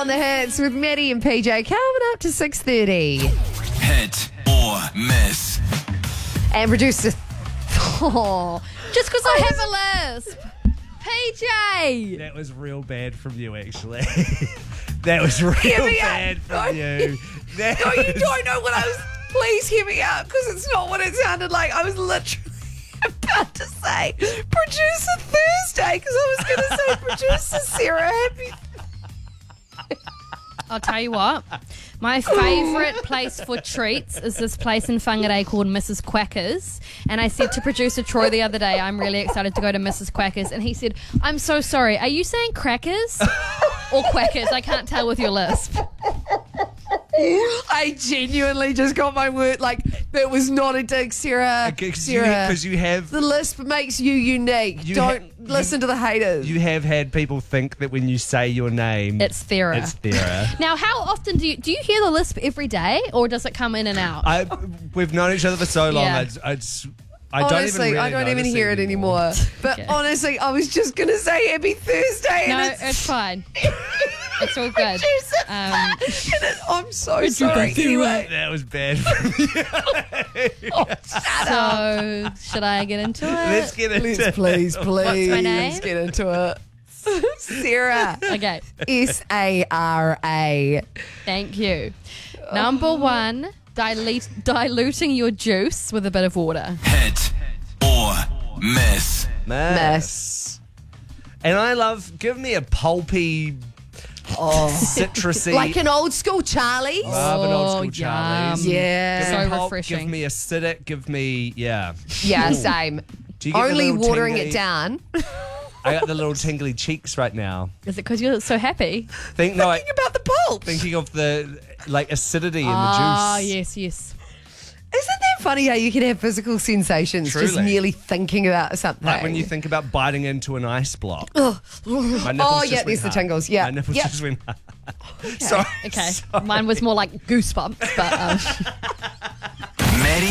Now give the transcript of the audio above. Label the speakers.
Speaker 1: on the hits with Maddie and PJ coming up to 6:30.
Speaker 2: Hit or miss.
Speaker 1: And producer.
Speaker 3: Just because I have a lisp. PJ!
Speaker 4: That was real bad from you, actually. That was real bad from you.
Speaker 1: No, you don't know what I was. Please hear me out, because it's not what it sounded like. I was literally about to say Producer Thursday, because I was going to say Producer Sarah. Happy.
Speaker 3: I'll tell you what. My favourite place for treats is this place in Whangarei called Mrs. Quacker's. And I said to producer Troy the other day, I'm really excited to go to Mrs. Quacker's. And he said, I'm so sorry. Are you saying crackers or quackers? I can't tell with your lisp.
Speaker 1: I genuinely just got my word. Like, that was not a dig, Sarah. Sarah.
Speaker 4: Because you have...
Speaker 1: The lisp makes you unique. Don't listen to the haters.
Speaker 4: You have had people think that when you say your name...
Speaker 3: It's Thera.
Speaker 4: It's Thera.
Speaker 3: Now, how often do you hear the lisp every day, or does it come in and out?
Speaker 4: We've known each other for so long.
Speaker 3: Yeah.
Speaker 1: Honestly, I don't even hear it anymore. But
Speaker 3: Okay.
Speaker 1: honestly, I was just going to say Happy Thursday.
Speaker 3: No,
Speaker 1: and
Speaker 3: it's fine. It's all good.
Speaker 1: I'm so sorry. Anyway.
Speaker 4: That was bad from you.
Speaker 3: So, should I get into it?
Speaker 4: Let's get into it.
Speaker 1: Please.
Speaker 3: What's my name?
Speaker 1: Let's get into it. Sarah.
Speaker 3: Okay.
Speaker 1: Sara.
Speaker 3: Thank you. Number one, diluting your juice with a bit of water.
Speaker 2: Hit or miss.
Speaker 1: Miss.
Speaker 4: And I love, give me a pulpy, citrusy.
Speaker 1: Like an old school Charlie.
Speaker 4: Love an old school
Speaker 3: yum.
Speaker 4: Charlie's.
Speaker 1: Yeah.
Speaker 4: Give me
Speaker 3: So
Speaker 4: a pulp,
Speaker 3: refreshing.
Speaker 4: Give me acidic, give me,
Speaker 1: Yeah,
Speaker 4: Ooh.
Speaker 1: same.
Speaker 4: Do you get the
Speaker 1: Only
Speaker 4: little
Speaker 1: watering
Speaker 4: tingly-
Speaker 1: it down.
Speaker 4: I got the little tingly cheeks right now.
Speaker 3: Is it because you're so happy?
Speaker 1: Think about the pulp.
Speaker 4: Thinking of the, acidity in the
Speaker 3: Ah,
Speaker 4: juice.
Speaker 3: yes.
Speaker 1: Isn't that funny how you can have physical sensations just
Speaker 4: Truly.
Speaker 1: merely thinking about something?
Speaker 4: Like when you think about biting into an ice block.
Speaker 1: Oh,
Speaker 4: My nipples
Speaker 1: yeah,
Speaker 4: just went
Speaker 1: there's the
Speaker 4: hard.
Speaker 1: tingles. Yeah.
Speaker 4: My nipples
Speaker 1: Yep.
Speaker 4: just went hard. Sorry.
Speaker 3: Okay.
Speaker 4: Sorry.
Speaker 3: Mine was more like goosebumps, but